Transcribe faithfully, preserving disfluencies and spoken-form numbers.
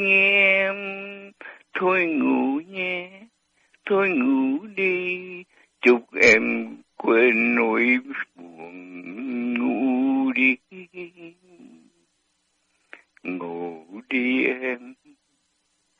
nghe em, thôi ngủ nhé, thôi ngủ đi, chúc em quên nỗi buồn, ngủ đi, ngủ đi em.